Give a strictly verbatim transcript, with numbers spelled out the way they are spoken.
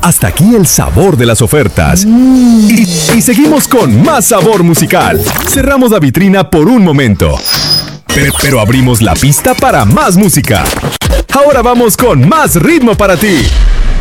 Hasta aquí el sabor de las ofertas. Mm. Y, y seguimos con más sabor musical. Cerramos la vitrina por un momento. Pero, pero abrimos la pista para más música. Ahora vamos con más ritmo para ti.